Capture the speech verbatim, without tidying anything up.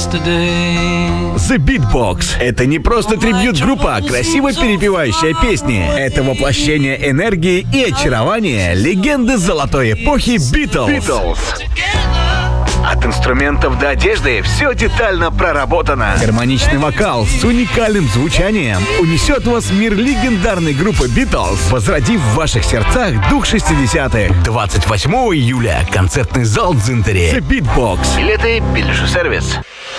The Beatbox — это не просто трибьют-группа, а красиво перепевающая песни. Это воплощение энергии и очарования легенды золотой эпохи Beatles. От инструментов до одежды все детально проработано. Гармоничный вокал с уникальным звучанием унесет вас в мир легендарной группы Beatles, возродив в ваших сердцах дух шестидесятых. двадцать восьмого июля. Концертный зал Дзинтери. The Beatbox. Билеты, билежу сервис.